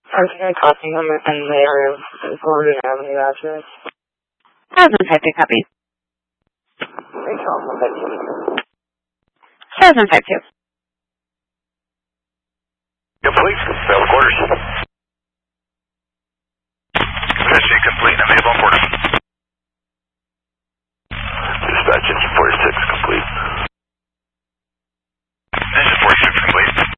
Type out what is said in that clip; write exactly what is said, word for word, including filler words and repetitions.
I'm going to copy him in the area of Gordon Avenue, actually. Thousand five two copy. Thousand five two. Yeah, please. Seven quarters.